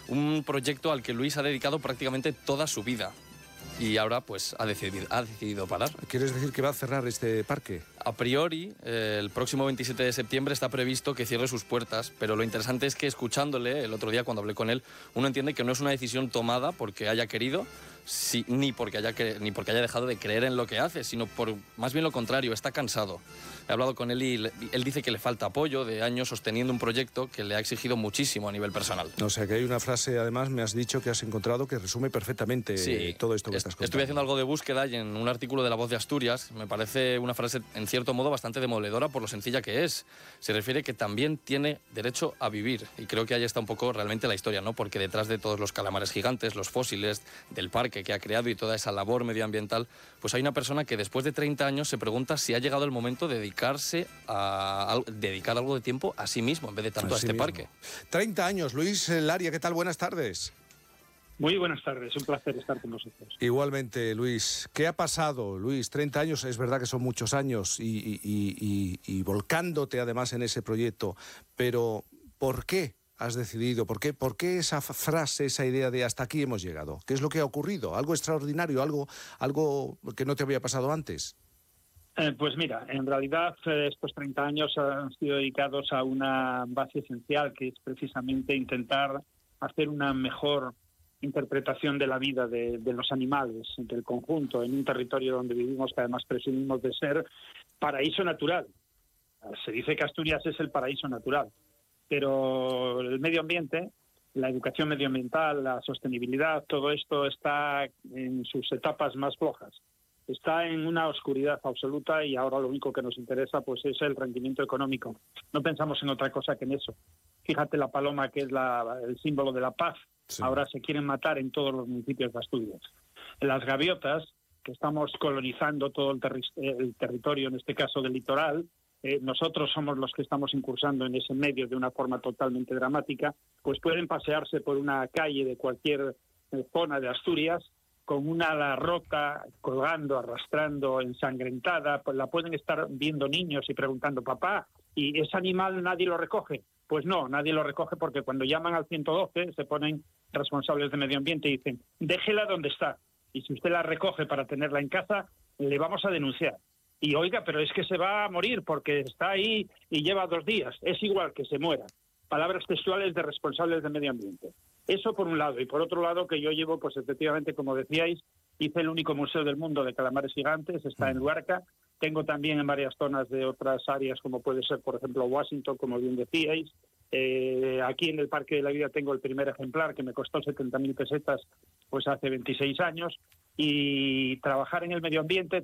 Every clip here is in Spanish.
Un proyecto al que Luis ha dedicado prácticamente toda su vida. Y ahora pues ha decidido parar. ¿Quieres decir que va a cerrar este parque? A priori, el próximo 27 de septiembre está previsto que cierre sus puertas, pero lo interesante es que escuchándole el otro día cuando hablé con él, uno entiende que no es una decisión tomada porque haya querido, ni porque haya dejado de creer en lo que hace, sino por más bien lo contrario, está cansado. He hablado con él y él dice que le falta apoyo de años sosteniendo un proyecto que le ha exigido muchísimo a nivel personal. O sea, que hay una frase, además, me has dicho que has encontrado que resume perfectamente todo esto que estás contando. Estuve haciendo algo de búsqueda y en un artículo de La Voz de Asturias me parece una frase, en cierto modo, bastante demoledora por lo sencilla que es. Se refiere que también tiene derecho a vivir. Y creo que ahí está un poco realmente la historia, ¿no? Porque detrás de todos los calamares gigantes, los fósiles, del parque que ha creado y toda esa labor medioambiental, pues hay una persona que después de 30 años se pregunta si ha llegado el momento de dedicar algo de tiempo a sí mismo en vez de tanto a este parque. 30 años, Luis Laria, ¿qué tal? Buenas tardes. Muy buenas tardes, un placer estar con vosotros. Igualmente, Luis. ¿Qué ha pasado, Luis? 30 años, es verdad que son muchos años y volcándote además en ese proyecto, pero ¿por qué has decidido? ¿Por qué esa frase, esa idea de hasta aquí hemos llegado? ¿Qué es lo que ha ocurrido? ¿Algo extraordinario? ¿Algo que no te había pasado antes? Pues mira, en realidad estos 30 años han sido dedicados a una base esencial, que es precisamente intentar hacer una mejor interpretación de la vida de los animales, del conjunto, en un territorio donde vivimos, que además presumimos de ser paraíso natural. Se dice que Asturias es el paraíso natural, pero el medio ambiente, la educación medioambiental, la sostenibilidad, todo esto está en sus etapas más flojas. Está en una oscuridad absoluta y ahora lo único que nos interesa pues es el rendimiento económico. No pensamos en otra cosa que en eso. Fíjate la paloma, que es el símbolo de la paz. Sí. Ahora se quieren matar en todos los municipios de Asturias. Las gaviotas, que estamos colonizando todo el territorio, en este caso del litoral, nosotros somos los que estamos incursando en ese medio de una forma totalmente dramática, pues pueden pasearse por una calle de cualquier zona de Asturias con una ala rota, colgando, arrastrando, ensangrentada, pues la pueden estar viendo niños y preguntando, papá, ¿y ese animal nadie lo recoge? Pues no, nadie lo recoge porque cuando llaman al 112 se ponen responsables de medio ambiente y dicen, déjela donde está, y si usted la recoge para tenerla en casa, le vamos a denunciar. Y oiga, pero es que se va a morir porque está ahí y lleva 2 días, es igual que se muera. Palabras textuales de responsables de medio ambiente. Eso por un lado, y por otro lado que yo llevo, pues efectivamente, como decíais, hice el único museo del mundo de calamares gigantes, está en Luarca. Tengo también en varias zonas de otras áreas, como puede ser, por ejemplo, Washington, como bien decíais. Aquí en el Parque de la Vida tengo el primer ejemplar, que me costó 70.000 pesetas, pues hace 26 años. Y trabajar en el medio ambiente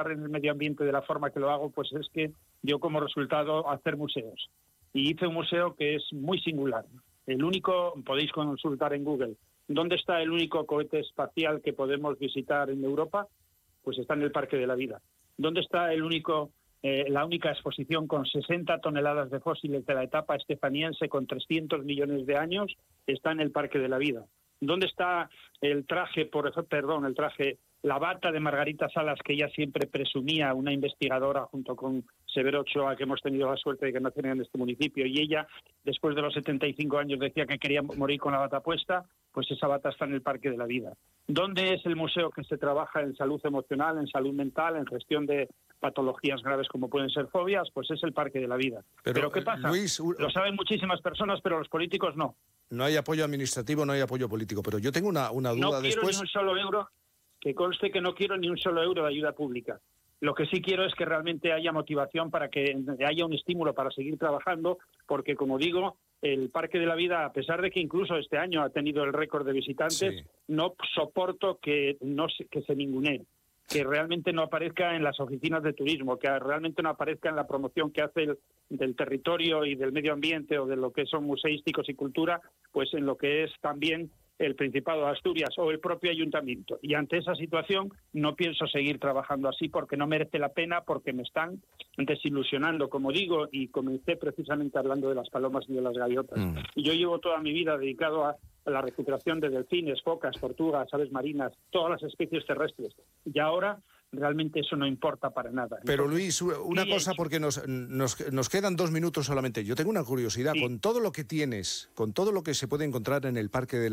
de la forma que lo hago, pues es que yo como resultado hacer museos. Y hice un museo que es muy singular. El único, podéis consultar en Google, ¿dónde está el único cohete espacial que podemos visitar en Europa? Pues está en el Parque de la Vida. ¿Dónde está la única exposición con 60 toneladas de fósiles de la etapa estefaniense con 300 millones de años? Está en el Parque de la Vida. ¿Dónde está la bata de Margarita Salas, que ella siempre presumía, una investigadora junto con Severo Ochoa, que hemos tenido la suerte de que nacer en este municipio, y ella, después de los 75 años, decía que quería morir con la bata puesta? Pues esa bata está en el Parque de la Vida. ¿Dónde es el museo que se trabaja en salud emocional, en salud mental, en gestión de patologías graves como pueden ser fobias? Pues es el Parque de la Vida. ¿Pero qué pasa? Luis, lo saben muchísimas personas, pero los políticos no. No hay apoyo administrativo, no hay apoyo político, pero yo tengo una duda. No quiero ni un solo euro, que conste que no quiero ni un solo euro de ayuda pública. Lo que sí quiero es que realmente haya motivación para que haya un estímulo para seguir trabajando, porque, como digo, el Parque de la Vida, a pesar de que incluso este año ha tenido el récord de visitantes, sí, no soporto que se ningunee, que realmente no aparezca en las oficinas de turismo, que realmente no aparezca en la promoción que hace del territorio y del medio ambiente o de lo que son museísticos y cultura, pues en lo que es también el Principado de Asturias o el propio ayuntamiento. Y ante esa situación no pienso seguir trabajando así porque no merece la pena, porque me están desilusionando, como digo, y comencé precisamente hablando de las palomas y de las gaviotas. Y yo llevo toda mi vida dedicado a la recuperación de delfines, focas, tortugas, aves marinas, todas las especies terrestres. Y ahora realmente eso no importa para nada. Pero Luis, una cosa, porque nos quedan 2 minutos solamente. Yo tengo una curiosidad, sí, con todo lo que tienes, con todo lo que se puede encontrar en el Parque de